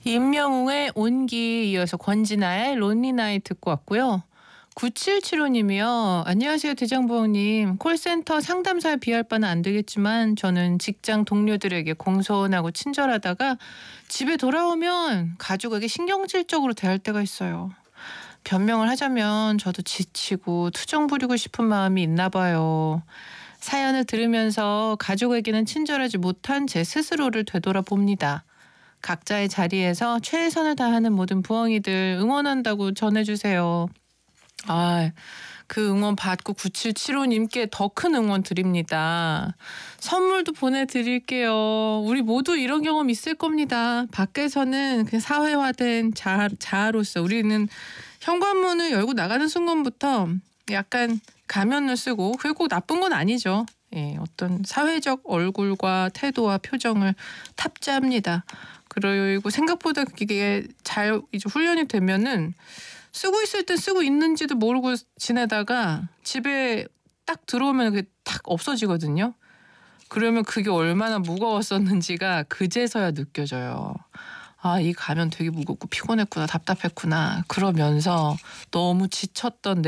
임영웅의 온기 이어서 권진아의 론리 나잇 듣고 왔고요. 9775님이요. 안녕하세요 대장부장님. 콜센터 상담사에 비할 바는 안 되겠지만 저는 직장 동료들에게 공손하고 친절하다가 집에 돌아오면 가족에게 신경질적으로 대할 때가 있어요. 변명을 하자면 저도 지치고 투정 부리고 싶은 마음이 있나 봐요. 사연을 들으면서 가족에게는 친절하지 못한 제 스스로를 되돌아봅니다. 각자의 자리에서 최선을 다하는 모든 부엉이들 응원한다고 전해주세요. 아, 그 응원 받고 9775님께 더 큰 응원 드립니다. 선물도 보내드릴게요. 우리 모두 이런 경험 있을 겁니다. 밖에서는 그냥 사회화된 자아로서 우리는 현관문을 열고 나가는 순간부터 약간 가면을 쓰고 그게 꼭 나쁜 건 아니죠. 예, 어떤 사회적 얼굴과 태도와 표정을 탑재합니다. 그리고 생각보다 그게 잘 이제 훈련이 되면은 쓰고 있을 때 쓰고 있는지도 모르고 지내다가 집에 딱 들어오면 그게 탁 없어지거든요. 그러면 그게 얼마나 무거웠었는지가 그제서야 느껴져요. 아, 이 가면 되게 무겁고 피곤했구나, 답답했구나. 그러면서 너무 지쳤던